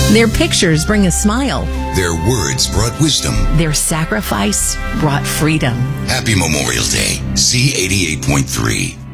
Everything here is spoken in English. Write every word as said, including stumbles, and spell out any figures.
Their pictures bring a smile. Their words brought wisdom. Their sacrifice brought freedom. Happy Memorial Day. C eighty-eight point three.